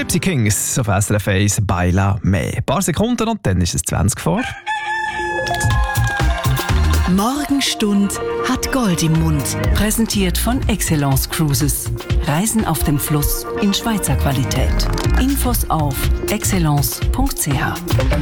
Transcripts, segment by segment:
Gypsy Kings auf SRF 1 «Baila Me». Ein paar Sekunden und dann ist es 20 vor. Morgenstund hat Gold im Mund. Präsentiert von Excellence Cruises. Reisen auf dem Fluss in Schweizer Qualität. Infos auf excellence.ch.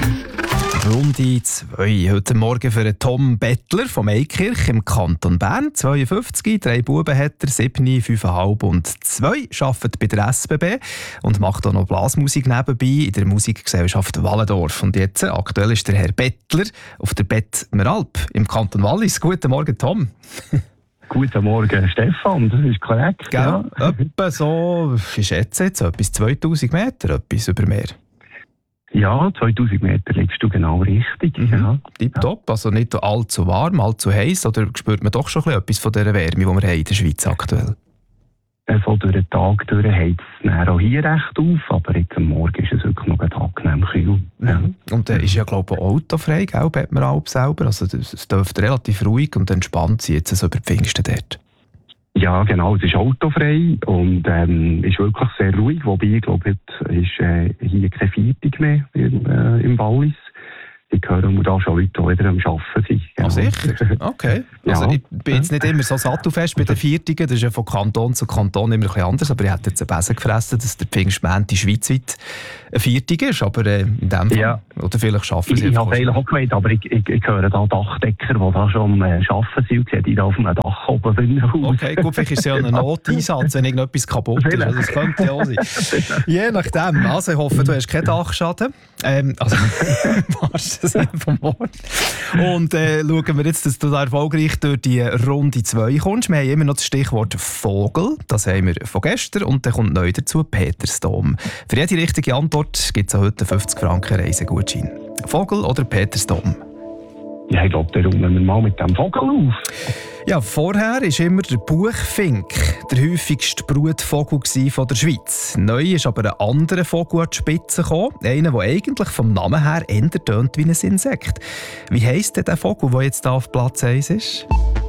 Runde 2. Heute Morgen für Tom Bettler vom Eikirch im Kanton Bern. 52, 3 Buben hat er, 7, 5,5 und 2. Arbeitet bei der SBB und macht auch noch Blasmusik nebenbei in der Musikgesellschaft Wallendorf. Und jetzt, aktuell ist der Herr Bettler auf der Bettmeralp im Kanton Wallis. Guten Morgen, Tom. Guten Morgen, Stefan, das ist korrekt. Ja. Etwa so, ich schätze jetzt, etwas 2000 Meter, etwas über Meer. Ja, 2000 Meter liegst du genau richtig. Ja. Tipptopp, also nicht allzu warm, allzu heiß, oder spürt man doch schon etwas von dieser Wärme, die wir haben in der Schweiz aktuell? So durch den Tag durch heizt es auch hier recht auf, aber jetzt am Morgen ist es wirklich noch angenehm kühl. Ja. Und ist ja, glaube ich, auch autofrei, gell, Bettmeralp selber, also es dürfte relativ ruhig und entspannt sein, jetzt so über die Pfingsten dort. Ja, genau, es ist autofrei und ist wirklich sehr ruhig, wobei ich glaube, heute ist hier keine Viertig mehr im Wallis. Ich höre mir da schon Leute, die wieder am Arbeiten sind. Ah, sicher? Okay. Also Ja. ich bin jetzt nicht immer so sattelfest bei den Viertigen, das ist ja von Kanton zu Kanton immer ein bisschen anders, aber ich hätte jetzt besser gefressen, dass der Pfingstmontag schweizweit ein Viertig ist, aber in dem Fall, Ja. oder vielleicht schaffen sie Ich habe eigentlich auch gemeint, aber ich höre da Dachdecker, die da schon am Arbeiten sind, und die da auf einem Dach oben sind. Okay, gut, vielleicht ist es ja ein Noteinsatz, wenn irgendetwas kaputt ist. Also das könnte ja auch sein. Je nachdem. Also ich hoffe, du hast keinen Dachschaden. Also, machst das nicht vom Ort. Und schauen wir jetzt, dass du da erfolgreich durch die Runde 2 kommst. Wir haben immer noch das Stichwort Vogel. Das haben wir von gestern. Und dann kommt neu dazu Petersdom. Für jede richtige Antwort gibt es heute 50 Franken Reisegutschein. Vogel oder Petersdom? Ja, ich glaube, da räumen wir mal mit dem Vogel auf. Ja, vorher war immer der Buchfink der häufigste Brutvogel von der Schweiz. Neu ist aber ein anderer Vogel an die Spitze gekommen. Einer, der eigentlich vom Namen her eher tönt wie ein Insekt. Wie heisst denn der Vogel, der jetzt hier auf Platz 1 ist?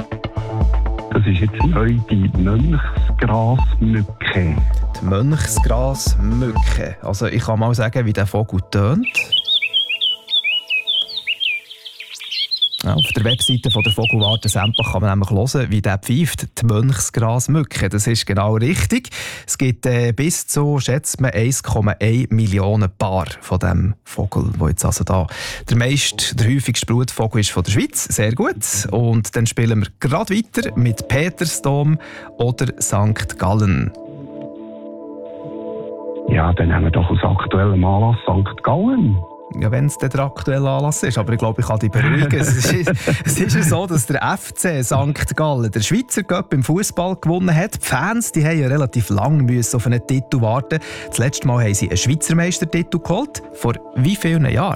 Das ist jetzt neu die Mönchsgrasmücke. Die Mönchsgrasmücke. Also ich kann mal sagen, wie der Vogel tönt. Ja, auf der Webseite von der Vogelwarte Sempach kann man nämlich hören, wie der pfeift. Die Mönchsgrasmücke. Das ist genau richtig. Es gibt bis zu, schätzt man, 1,1 Millionen Paar von diesem Vogel, der jetzt also da der häufigste Brutvogel ist von der Schweiz. Sehr gut. Und dann spielen wir gerade weiter mit Petersdom oder St. Gallen. Ja, dann haben wir doch aus aktuellem Anlass St. Gallen. Ja, wenn es der aktuelle Anlass ist. Aber ich glaube, ich kann dich beruhigen. Es ist ja so, dass der FC St. Gallen den Schweizer Cup im Fußball gewonnen hat. Die Fans die haben ja relativ lange auf einen Titel warten. Das letzte Mal haben sie einen Schweizer Meistertitel geholt. Vor wie vielen Jahren?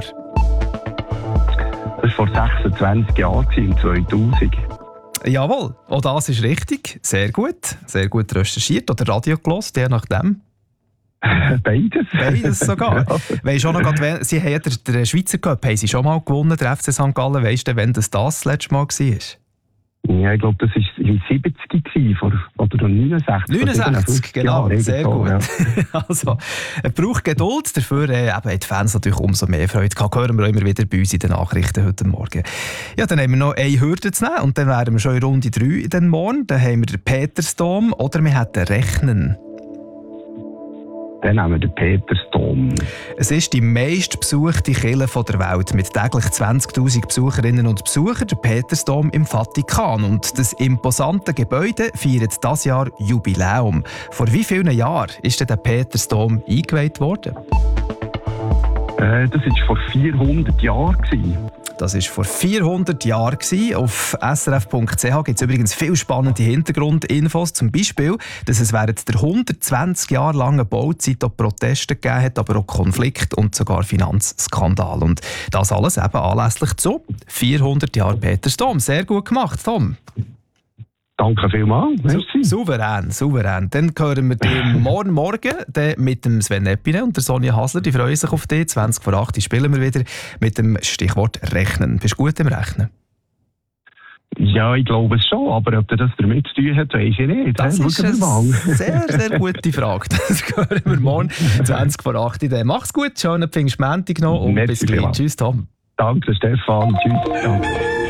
Das war vor 26 Jahren, im 2000. Jawohl, auch das ist richtig. Sehr gut recherchiert oder Radio gehört, je nachdem. Beides. Beides sogar. Ja. Weißt du auch noch, sie haben den Schweizer Cup haben sie schon mal gewonnen, der FC St. Gallen. Weißt du, wann das letzte Mal war? Ja, ich glaube, das war im 70 oder 69. 69, genau. Jahre, sehr so, gut. Ja. Also, es braucht Geduld. Dafür haben die Fans natürlich umso mehr Freude gehabt. Hören wir auch immer wieder bei uns in den Nachrichten heute Morgen. Ja, dann haben wir noch eine Hürde zu nehmen und dann wären wir schon in Runde 3 den Morgen. Dann haben wir den Petersdom oder wir hätten Rechnen. Dann haben wir den Petersdom. Es ist die meistbesuchte Kirche der Welt mit täglich 20'000 Besucherinnen und Besuchern, der Petersdom im Vatikan. Und das imposante Gebäude feiert dieses Jahr Jubiläum. Vor wie vielen Jahren ist denn der Petersdom eingeweiht worden? Das war vor 400 Jahren. Das war vor 400 Jahren. Auf srf.ch gibt es übrigens viele spannende Hintergrundinfos. Zum Beispiel, dass es während der 120 Jahre langen Bauzeit auch Proteste gegeben hat, aber auch Konflikte und sogar Finanzskandale. Und das alles eben anlässlich zu 400 Jahren Petersdom. Sehr gut gemacht, Tom. Danke vielmals. Souverän. Dann hören wir den morgen mit dem Sven Epine und der Sonja Hasler. Die freuen sich auf dich. 20 vor 8 spielen wir wieder mit dem Stichwort Rechnen. Bist du gut im Rechnen? Ja, ich glaube es schon, aber ob das damit zu tun hat, weiss ich nicht. Das ist eine sehr, sehr gute Frage. Das hören wir morgen 20 vor 8 Uhr. Mach's gut, schönen Pfingstmontag noch und bis gleich. Tschüss, Tom. Danke, Stefan. Tschüss. Danke.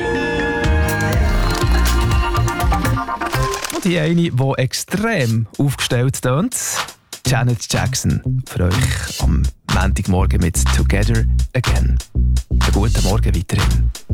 Und die eine, die extrem aufgestellt tönt, Janet Jackson, für euch am Montagmorgen mit Together Again. Einen guten Morgen weiterhin.